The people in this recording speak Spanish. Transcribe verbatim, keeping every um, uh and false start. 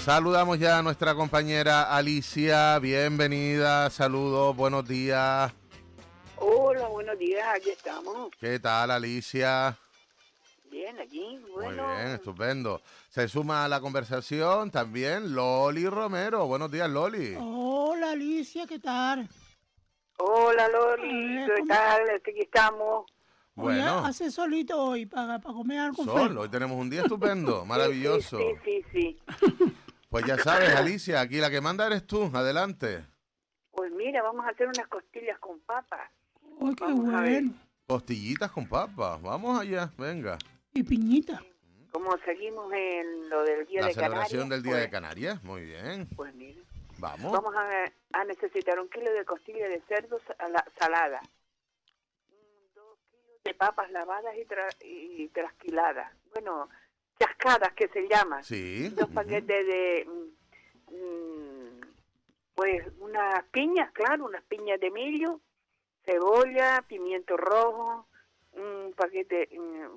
Saludamos ya a nuestra compañera Alicia, bienvenida, saludos, buenos días. Hola, buenos días, aquí estamos. ¿Qué tal, Alicia? Bien, aquí, bueno. Muy bien, estupendo. Se suma a la conversación también Loli Romero. Buenos días, Loli. Hola, Alicia, ¿qué tal? Hola, A Loli, ver, ¿qué ¿cómo- tal? Aquí estamos. Oye, Bueno, hace solito hoy para, para comer algo sol, fresco. hoy tenemos un día estupendo, maravilloso. Sí, sí, sí, sí. Pues ya sabes, Alicia, aquí la que manda eres tú, adelante. Pues mira, vamos a hacer unas costillas con papas. Uy, qué Vamos a ver. bueno. Costillitas con papas, vamos allá, venga. Y piñita. Como seguimos en lo del Día La de celebración Canarias, del Día pues, de Canarias, muy bien. pues mira, Vamos. vamos a, a necesitar un kilo de costilla de cerdo sala- salada, mm, dos kilos de papas lavadas y, tra- y trasquiladas, bueno, chascadas que se llaman. Sí. Dos ujú. paquetes de, mm, mm, pues, unas piñas, claro, unas piñas de millo, cebolla, pimiento rojo, un paquete, mm,